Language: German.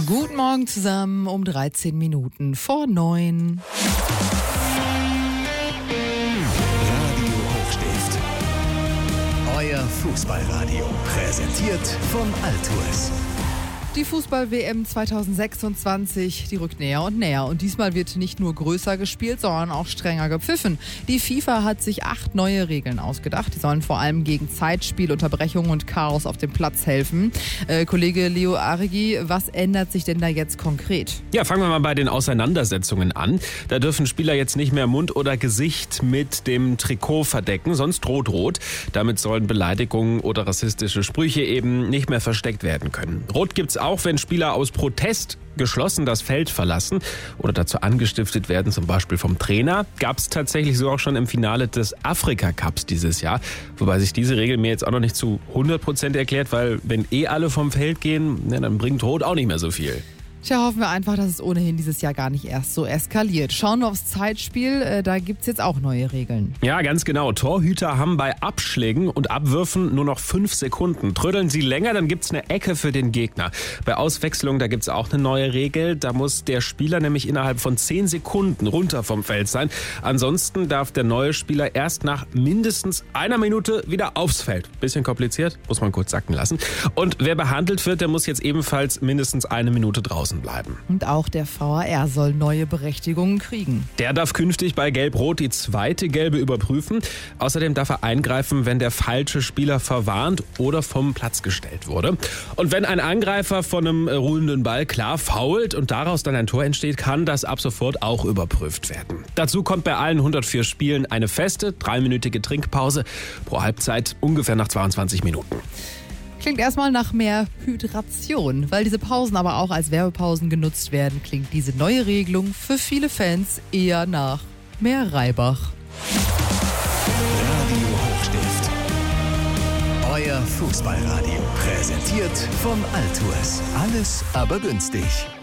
Guten Morgen zusammen um 13 Minuten vor 9. Radio Hochstift. Euer Fußballradio. Präsentiert von Altours. Die Fußball-WM 2026, die rückt näher und näher. Und diesmal wird nicht nur größer gespielt, sondern auch strenger gepfiffen. Die FIFA hat sich 8 neue Regeln ausgedacht. Die sollen vor allem gegen Zeitspiel, Unterbrechungen und Chaos auf dem Platz helfen. Kollege Leo Arigi, was ändert sich denn da jetzt konkret? Ja, fangen wir mal bei den Auseinandersetzungen an. Da dürfen Spieler jetzt nicht mehr Mund oder Gesicht mit dem Trikot verdecken, sonst droht Rot. Damit sollen Beleidigungen oder rassistische Sprüche eben nicht mehr versteckt werden können. Rot gibt's auch, wenn Spieler aus Protest geschlossen das Feld verlassen oder dazu angestiftet werden, zum Beispiel vom Trainer. Gab es tatsächlich so auch schon im Finale des Afrika-Cups dieses Jahr. Wobei sich diese Regel mir jetzt auch noch nicht zu 100% erklärt, weil wenn alle vom Feld gehen, dann bringt Rot auch nicht mehr so viel. Tja, hoffen wir einfach, dass es ohnehin dieses Jahr gar nicht erst so eskaliert. Schauen wir aufs Zeitspiel, da gibt's jetzt auch neue Regeln. Ja, ganz genau. Torhüter haben bei Abschlägen und Abwürfen nur noch 5 Sekunden. Trödeln sie länger, dann gibt's eine Ecke für den Gegner. Bei Auswechslung, da gibt's auch eine neue Regel. Da muss der Spieler nämlich innerhalb von 10 Sekunden runter vom Feld sein. Ansonsten darf der neue Spieler erst nach mindestens 1 Minute wieder aufs Feld. Bisschen kompliziert, muss man kurz sacken lassen. Und wer behandelt wird, der muss jetzt ebenfalls mindestens 1 Minute draußen bleiben. Und auch der VAR soll neue Berechtigungen kriegen. Der darf künftig bei Gelb-Rot die zweite Gelbe überprüfen. Außerdem darf er eingreifen, wenn der falsche Spieler verwarnt oder vom Platz gestellt wurde. Und wenn ein Angreifer von einem ruhenden Ball klar foult und daraus dann ein Tor entsteht, kann das ab sofort auch überprüft werden. Dazu kommt bei allen 104 Spielen eine feste 3-minütige Trinkpause pro Halbzeit, ungefähr nach 22 Minuten. Klingt erstmal nach mehr Hydration. Weil diese Pausen aber auch als Werbepausen genutzt werden, klingt diese neue Regelung für viele Fans eher nach mehr Reibach. Radio Hochstift. Euer Fußballradio. Präsentiert von Altours. Alles aber günstig.